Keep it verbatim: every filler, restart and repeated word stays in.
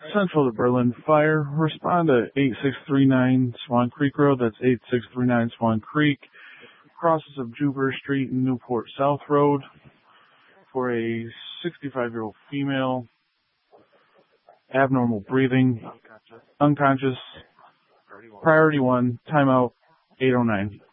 Central to Berlin Fire, respond to eight six three nine Swan Creek Road. That's eight six three nine Swan Creek. Crosses of Jupiter Street and Newport South Road for a sixty-five-year-old female. Abnormal breathing. Unconscious. Priority one. Timeout eight oh nine.